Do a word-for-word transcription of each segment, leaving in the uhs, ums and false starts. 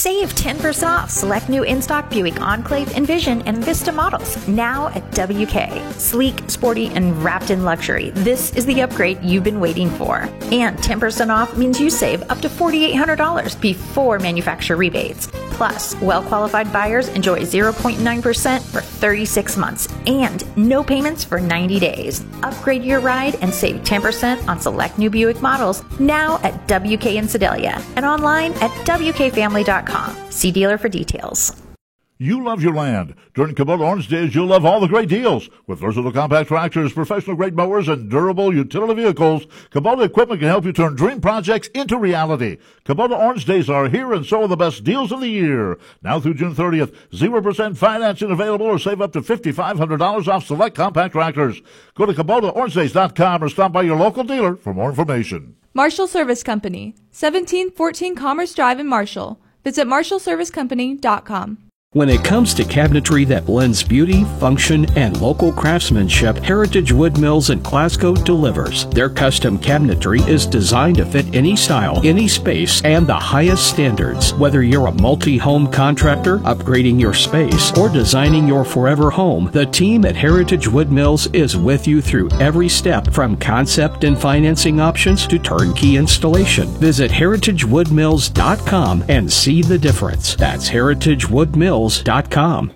Save ten percent off select new in-stock Buick Enclave, Envision, and Vista models now at W K. Sleek, sporty, and wrapped in luxury. This is the upgrade you've been waiting for. And ten percent off means you save up to four thousand eight hundred dollars before manufacturer rebates. Plus, well-qualified buyers enjoy zero point nine percent for thirty-six months and no payments for ninety days. Upgrade your ride and save ten percent on select new Buick models now at W K in Sedalia and online at W K family dot com. See dealer for details. You love your land. During Kubota Orange Days, you'll love all the great deals. With versatile compact tractors, professional-grade mowers, and durable utility vehicles, Kubota equipment can help you turn dream projects into reality. Kubota Orange Days are here, and so are the best deals of the year. Now through June thirtieth, zero percent financing available or save up to five thousand five hundred dollars off select compact tractors. Go to Kubota Orange Days dot com or stop by your local dealer for more information. Marshall Service Company, seventeen fourteen Commerce Drive in Marshall. Visit marshall service company dot com. When it comes to cabinetry that blends beauty, function, and local craftsmanship, Heritage Wood Mills in Glasgow delivers. Their custom cabinetry is designed to fit any style, any space, and the highest standards. Whether you're a multi-home contractor, upgrading your space, or designing your forever home, the team at Heritage Wood Mills is with you through every step, from concept and financing options to turnkey installation. Visit heritage wood mills dot com and see the difference. That's heritage wood mills dot com.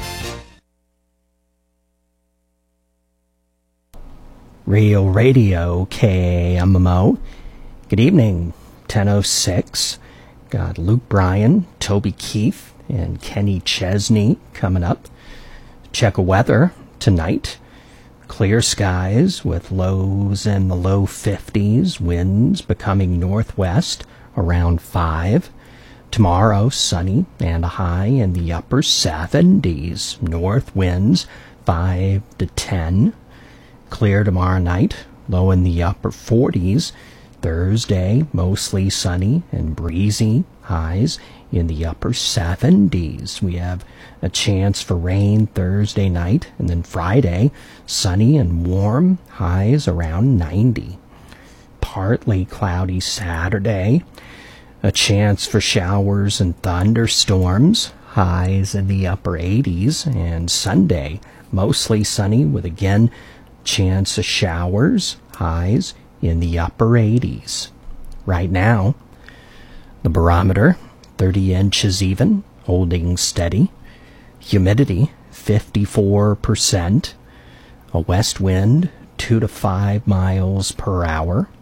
Real Radio K M M O. Good evening. ten oh six. Got Luke Bryan, Toby Keith, and Kenny Chesney coming up. Check of weather tonight. Clear skies with lows in the low fifties. Winds becoming northwest around five. Tomorrow, sunny and a high in the upper seventies. North winds five to ten. Clear tomorrow night, low in the upper forties. Thursday, mostly sunny and breezy. Highs in the upper seventies. We have a chance for rain Thursday night, and then Friday, sunny and warm. Highs around ninety. Partly cloudy Saturday. A chance for showers and thunderstorms, highs in the upper eighties, and Sunday, mostly sunny with again chance of showers, highs in the upper eighties. Right now, the barometer, thirty inches even, holding steady. Humidity, fifty-four percent. A west wind, two to five miles per hour.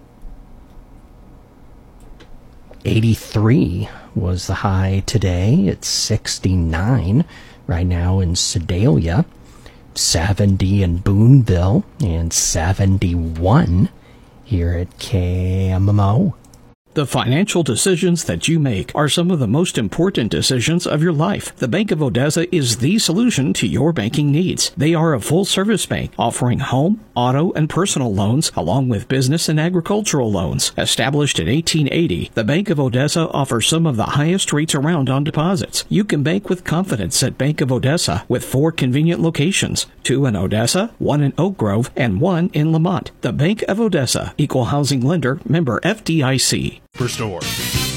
eighty-three was the high today. It's sixty-nine right now in Sedalia, seventy in Boonville, and seventy-one here at K M M O. The financial decisions that you make are some of the most important decisions of your life. The Bank of Odessa is the solution to your banking needs. They are a full-service bank offering home, auto, and personal loans, along with business and agricultural loans. Established in eighteen eighty, the Bank of Odessa offers some of the highest rates around on deposits. You can bank with confidence at Bank of Odessa with four convenient locations, two in Odessa, one in Oak Grove, and one in Lamont. The Bank of Odessa, Equal Housing Lender, member F D I C. Per store.